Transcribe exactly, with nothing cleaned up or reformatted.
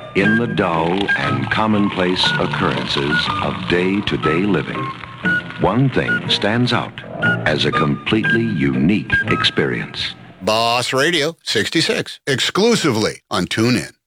In the dull and commonplace occurrences of day-to-day living, one thing stands out as a completely unique experience. Boss Radio sixty-six, exclusively on TuneIn.